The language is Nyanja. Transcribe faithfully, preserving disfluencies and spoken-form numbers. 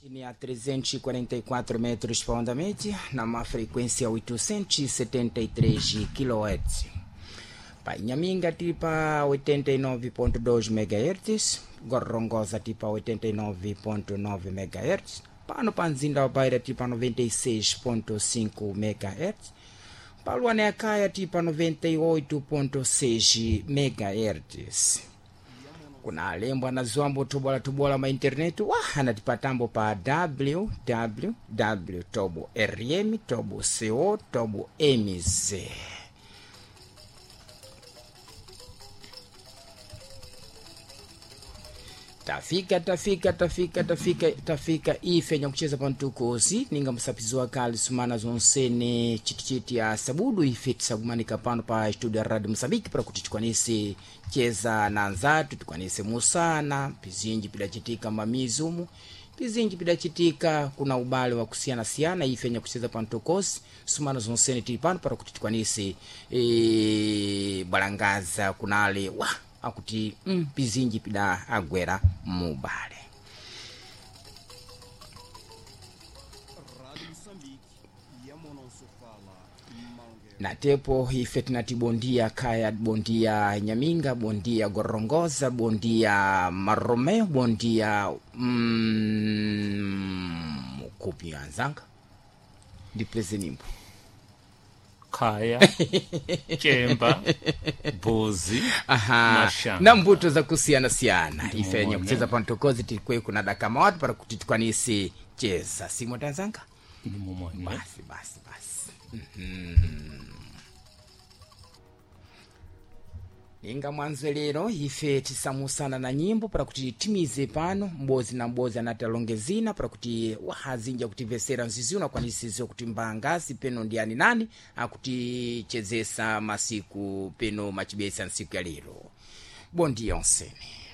Ni a trezentos e quarenta e quatro metros por onda média, numa frequência oitocentos e setenta e três kHz. Para Inhaminga tipo oitenta e nove ponto dois megahertz, Gorongosa tipo oitenta e nove ponto nove megahertz, Pano Panzinda wa Baira tipo noventa e seis ponto cinco megahertz, Paluane Akaya tipo noventa e oito ponto seis megahertz. Kuna lembo na zwambo tubola tubola ma internet wa anatipatambo pa www tobo rm tobo co tobo mz. Tafika tafika tafika tafika tafika ifenya kucheza pantukozi ninga msapizwa kali sumana zonsene chitichiti ya sabudu ifeti sagumanika pano pa studio radio Msabiki para kutichukwanisi cheza na nzatu tukwanisi musana pizinji pida chitika mamizumu pizinji pida chitika kuna ubale wa kusiana siana ifenya kucheza pantukozi sumana zonsene tipano para kutichukwanisi e, balangaza kunale wa akuti mm, pizinji pida agwera mubale na tepo ifeti nati bondia kaya bondia Nyaminga bondia Gorongoza bondia Maromeo bondia mm, kupi anzanga dipleze nimbo Kaya, Chemba, Bozi, Mashanga. Na mbuto za kusiana siana. Ifenya kucheza pantokozi tikwe kuna dakama watu para kutitukwanisi cheza. Simo tanzanga? Basi, basi, basi. Mm-hmm. Inga mwanzo lero ife tisamusana na nyimbo para kutitimize pano mbozi na mbozi anatalongezina para kuti wahazinja kutivesera nzizuna kwa nisizio kutimbangasi peno ndiani nani akutichezesa masiku peno machibesa nsiku ya lero. Bondi yonseni.